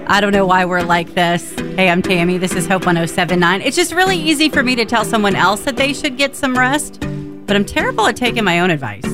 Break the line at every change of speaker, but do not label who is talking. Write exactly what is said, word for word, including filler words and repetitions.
I don't know why we're like this. Hey, I'm Tammy. This is Hope one oh seven point nine. It's just really easy for me to tell someone else that they should get some rest, but I'm terrible at taking my own advice.